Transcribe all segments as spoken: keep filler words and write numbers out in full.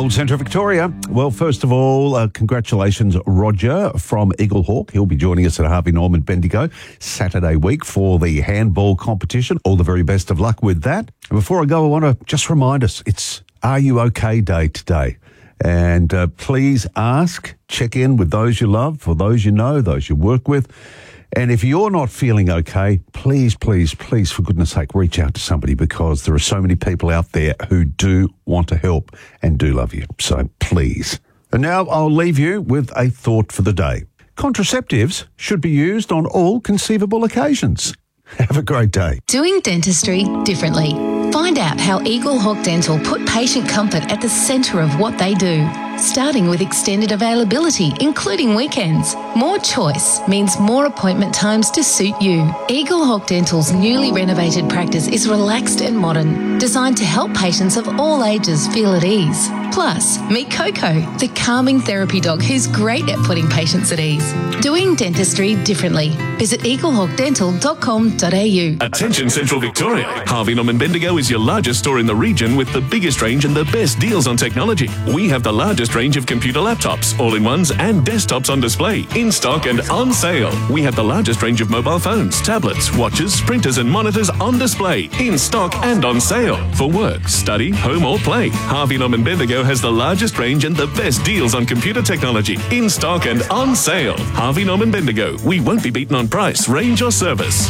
Gold Centre Victoria. Well, first of all, uh, congratulations, Roger from Eagle Hawk. He'll be joining us at Harvey Norman Bendigo Saturday week for the handball competition. All the very best of luck with that. And before I go, I want to just remind us, it's Are You OK Day today. And uh, please ask, check in with those you love, or those you know, those you work with. And if you're not feeling okay, please, please, please, for goodness sake, reach out to somebody, because there are so many people out there who do want to help and do love you. So please. And now I'll leave you with a thought for the day. Contraceptives should be used on all conceivable occasions. Have a great day. Doing dentistry differently. Find out how Eagle Hawk Dental put patient comfort at the centre of what they do. Starting with extended availability, including weekends. More choice means more appointment times to suit you. Eagle Hawk Dental's newly renovated practice is relaxed and modern, designed to help patients of all ages feel at ease. Plus, meet Coco, the calming therapy dog who's great at putting patients at ease. Doing dentistry differently. Visit eagle hawk dental dot com dot a u. Attention Central Victoria. Harvey Norman Bendigo is your largest store in the region with the biggest range and the best deals on technology. We have the largest range of computer laptops, all-in-ones and desktops on display, in stock and on sale. We have the largest range of mobile phones, tablets, watches, printers and monitors on display, in stock and on sale. For work, study, home or play, Harvey Norman Bendigo has the largest range and the best deals on computer technology, in stock and on sale. Harvey Norman Bendigo. We won't be beaten on price, range or service.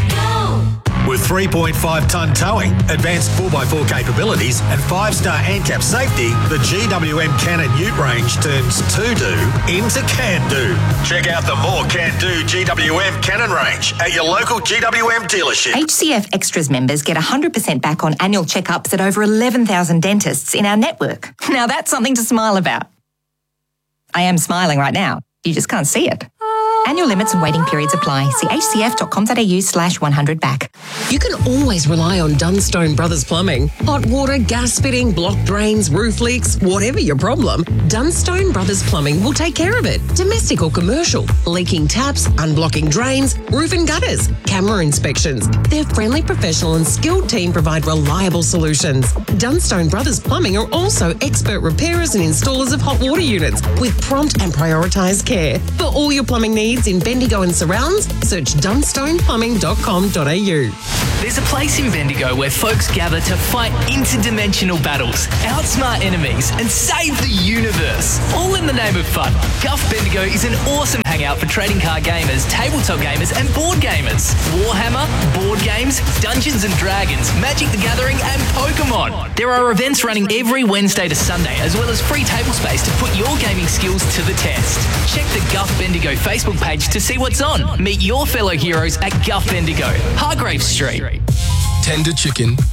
With three point five tonne towing, advanced four by four capabilities and five star ANCAP safety, the G W M Cannon Ute range turns to-do into can-do. Check out the more can-do G W M Cannon range at your local G W M dealership. H C F Extras members get one hundred percent back on annual checkups at over eleven thousand dentists in our network. Now that's something to smile about. I am smiling right now. You just can't see it. Annual limits and waiting periods apply. See h c f dot com dot a u slash one hundred back. You can always rely on Dunstone Brothers Plumbing. Hot water, gas fitting, blocked drains, roof leaks, whatever your problem, Dunstone Brothers Plumbing will take care of it. Domestic or commercial, leaking taps, unblocking drains, roof and gutters, camera inspections. Their friendly, professional and skilled team provide reliable solutions. Dunstone Brothers Plumbing are also expert repairers and installers of hot water units with prompt and prioritised care. For all your plumbing needs in Bendigo and surrounds, search dunstone plumbing dot com dot a u. There's a place in Bendigo where folks gather to fight interdimensional battles, outsmart enemies, and save the universe. All in the name of fun. Guff Bendigo is an awesome hangout for trading card gamers, tabletop gamers, and board gamers. Warhammer, board games, Dungeons and Dragons, Magic the Gathering, and Pokemon. There are events running every Wednesday to Sunday, as well as free table space to put your gaming skills to the test. Check the Guff Bendigo Facebook page to see what's on. Meet your fellow heroes at Guff Bendigo, Hargrave Street. Tender chicken,